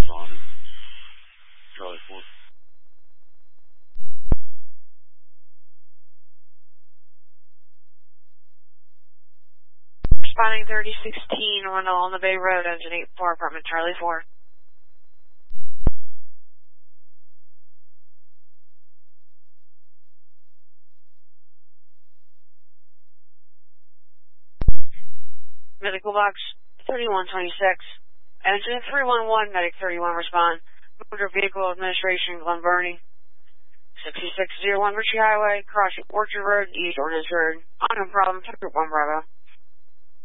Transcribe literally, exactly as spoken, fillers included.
Responding. Charlie four. Responding thirty sixteen, Wendell on the Bay Road, engine eight four, apartment Charlie four. Medical box thirty-one twenty-six, engine three one one, medic thirty-one, respond. Motor vehicle administration, Glen Burnie. sixty-six oh one Ritchie Highway, crossing Orchard Road, East Ordnance Road. Unknown problem, Tucker one Bravo.